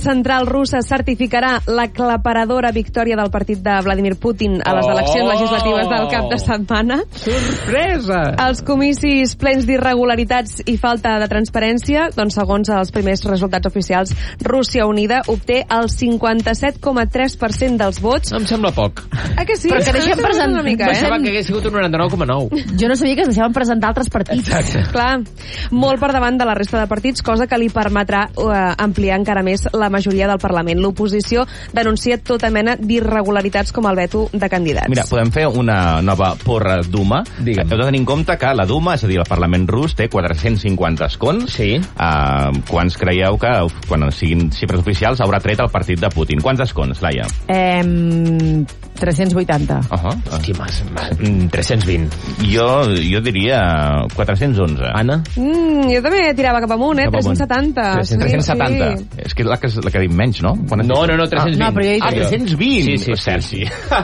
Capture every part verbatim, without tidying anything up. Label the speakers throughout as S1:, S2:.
S1: central russa certificarà l'aclaparadora victòria del partit de Vladimir Putin a les eleccions legislatives del cap de setmana.
S2: Sorpresa!
S1: Els comicis plens d'irregularitats i falta de transparència, doncs segons els primers resultats oficials, Rússia Unida obté el cinquanta-set coma tres per cent dels vots.
S2: No em sembla poc.
S1: Ah, que sí?
S3: Però que deixem presentar
S1: una mica, eh?
S2: Pensava que hagués sigut un noranta-nou coma nou.
S3: Jo no sabia que es deixaven presentar altres partits.
S2: Exacte.
S1: Clar, molt per davant de la resta de partits, cosa que li permetrà uh, ampliar encara més la majoria del Parlament. L'oposició denuncia tota mena d'irregularitats com el veto de candidats.
S4: Mira, podem fer una nova porra Duma.
S2: Digue'm.
S4: Heu de tenir en compte que la Duma, és a dir, el Parlament rus, té quatre-cents cinquanta escons.
S2: Sí.
S4: Uh, quants creieu que, quan siguin xifres oficials, haurà tret el partit de Putin? Quants escons, Laia?
S3: Eh, tres-cents vuitanta.
S4: Uh -huh.
S2: Hòstia, mas, mas, tres-cents vint.
S4: Jo, jo diria quatre-cents onze.
S2: Anna?
S1: Mm, jo també tirava cap amunt, eh?
S2: Cap amunt.
S1: tres-cents setanta.
S4: tres-cents setanta.
S1: Sí.
S4: És que és la que, la que dic menys, no? Quan has
S2: No,
S4: dit?
S2: no, no, tres-cents vint.
S3: Ah, no, però jo he dit
S4: Ah,
S3: allò.
S4: tres-cents vint!
S2: Sí, sí, sí.
S4: Sergi.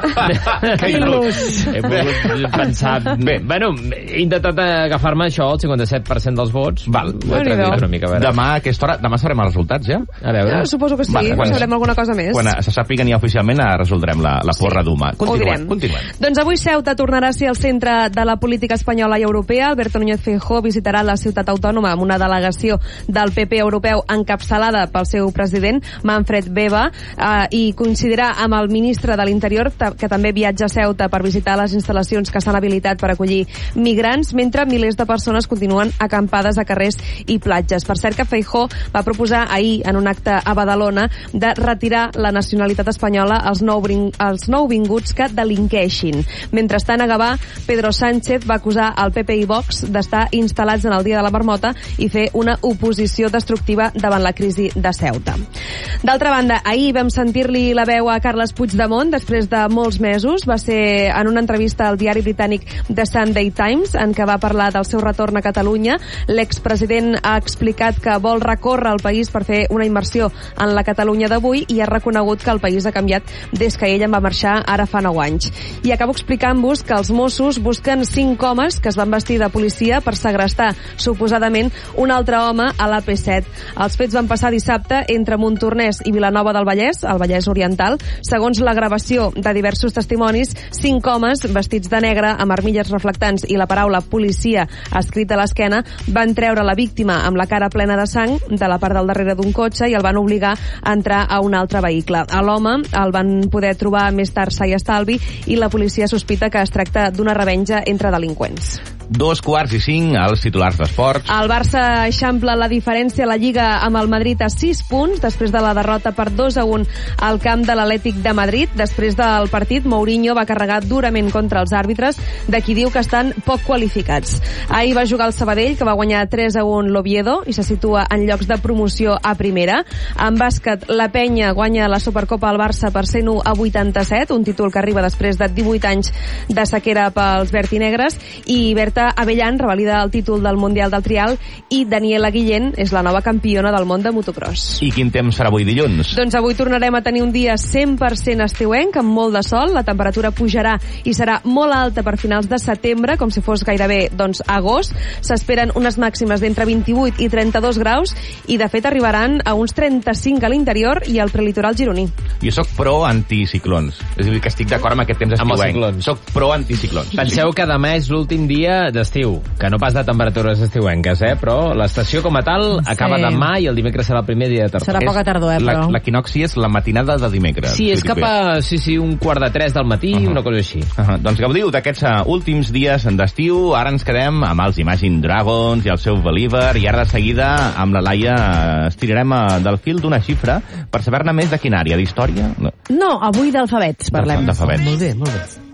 S2: He volgut, he volgut pensar... Bé, bueno, he intentat agafar-me això, el cinquanta-set per cent dels vots.
S4: Val.
S2: Ho he traduït una mica, a veure.
S4: Demà a aquesta hora, demà sabrem els resultats, ja?
S2: A veure.
S1: Ja, suposo que sí,
S4: Vale, quan-
S1: sabrem alguna cosa més.
S4: Quan se sàpiguen ja oficialment, eh, resoldrem la, la porra Duma.
S1: Ho direm.
S4: Continuem, continuem.
S1: Doncs avui Ceuta tornarà a ser el centre de la política espanyola i europea. Alberto Núñez Feijóo visitarà la ciutat autònoma amb una delegació del P P europeu encapçalada pel seu president, Manfred Weber, eh, i coincidirà amb el ministre de l'Interior, que també viatja a Ceuta per visitar les instal·lacions que s'han habilitat per acollir migrants, mentre milers de persones continuen acampades a carrers i platges. Per cert que Feijóo va proposar ahir, en un acte a Badalona, de retirar la nacionalitat espanyola als, nou, als nouvinguts que delinqueixin. Mentrestant, a Gavà, Pedro Sánchez va acusar el P P i Vox d'estar instal·lats en el dia de la marmota i fer una oposició destructiva davant la crisi de Ceuta. D'altra banda, ahir vam sentir-li la veu a Carles Puigdemont després de molts mesos. Va ser en una entrevista al diari britànic The Sunday Times, en què va parlar del seu retorn a Catalunya. L'expresident ha explicat que vol recórrer el país per fer una immersió en la Catalunya d'avui i ha reconegut que el país ha canviat des que ell en va marxar ara fa nou anys. I acabo explicant-vos que els Mossos busquen cinc homes que es van vestir de policia per segrestar, suposadament, un altre home a l'A P set. Els fets van passar dissabte entre Montornès i Vilanova del Vallès, al Vallès Oriental. Segons la gravació de diversos testimonis, cinc homes vestits de negre amb armilles reflectants i la paraula policia escrita a l'esquena van treure la víctima amb la cara plena de sang de la part del darrere d'un cotxe i el van obligar a entrar a un altre vehicle. A l'home el van poder trobar més tard sa i estalvi i la policia sospita que es tracta d'una revenja entre delinqüents.
S4: Dos quarts i cinc als titulars d'esports.
S1: El Barça eixampla la diferència a la Lliga amb el Madrid a sis punts després de la derrota per dos a un al camp de l'Atlètic de Madrid. Després del partit, Mourinho va carregar durament contra els àrbitres, de qui diu que estan poc qualificats. Ahir va jugar el Sabadell, que va guanyar tres a un l'Oviedo i se situa en llocs de promoció a primera. En bàsquet, la Penya guanya la Supercopa al Barça per cent u a vuitanta-set, un títol que arriba després de divuit anys de sequera pels vertinegres, i Berta Avellán revalida el títol del Mundial del Trial i Daniela Guillén és la nova campiona del món de motocross.
S4: I quin temps serà avui dilluns?
S1: Doncs avui tornarem a tenir un dia cent per cent estiuenc, amb molt de sol, la temperatura pujarà i serà molt alta per finals de setembre, com si fos gairebé doncs, agost. S'esperen unes màximes d'entre vint-i-vuit i trenta-dos graus i de fet arribaran a uns trenta-cinc a l'interior i al prelitoral gironí.
S4: Jo sóc pro anticiclons, és a dir, que estic d'acord amb aquest temps
S2: Amb els
S4: estiuenc.
S2: ciclons.
S4: Soc pro anticiclons.
S2: Penseu que demà és l'últim dia d'estiu, que no pas de temperatures estiuenques, eh? Però l'estació com a tal acaba
S3: Sí.
S2: demà i el dimecres serà el primer dia de tardor.
S3: Serà poca tardor, eh, però...
S4: L'equinoxi és la matinada de dimecres.
S2: Sí, és cap a sí, sí, un quart de tres del matí, uh -huh. una cosa així.
S4: Uh -huh. Doncs gaudiu d'aquests uh, últims dies d'estiu. Ara ens quedem amb els Imagine Dragons i el seu Believer, i ara de seguida amb la Laia uh, estirarem uh, del fil d'una xifra per saber-ne més de quina àrea, d'història? No,
S3: No, avui d'alfabets parlem.
S4: d'alfabets.
S5: Molt bé, molt bé.